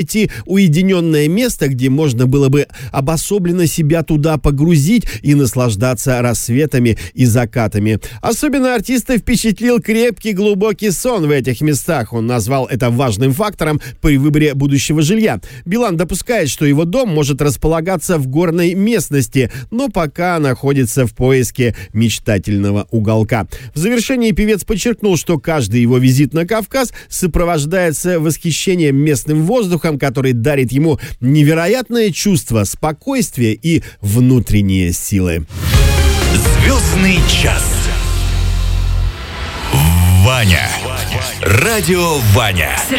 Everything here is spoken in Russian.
найти уединенное место, где можно было бы обособленно себя туда погрузить и наслаждаться рассветами и закатами. Особенно артиста впечатлил крепкий глубокий сон в этих местах. Он назвал это важным фактором при выборе будущего жилья. Билан допускает, что его дом может располагаться в горной местности, но пока находится в поиске мечтательного уголка. В завершении певец подчеркнул, что каждый его визит на Кавказ сопровождается восхищением местным воздухом, который дарит ему невероятное чувство спокойствия и внутренние силы. Звездный час. Ваня. Радио Ваня.